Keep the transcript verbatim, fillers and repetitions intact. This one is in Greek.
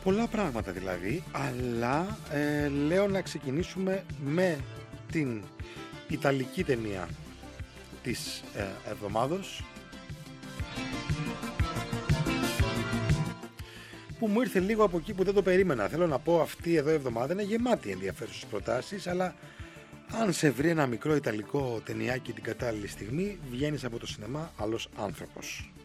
πολλά πράγματα δηλαδή, αλλά ε, λέω να ξεκινήσουμε με την ιταλική ταινία της ε, εβδομάδος, που μου ήρθε λίγο από εκεί που δεν το περίμενα. Θέλω να πω, αυτή εδώ η εβδομάδα είναι γεμάτη ενδιαφέρουσες προτάσεις, αλλά αν σε βρει ένα μικρό ιταλικό ταινιάκι την κατάλληλη στιγμή, βγαίνεις από το σινεμά άλλος άνθρωπος.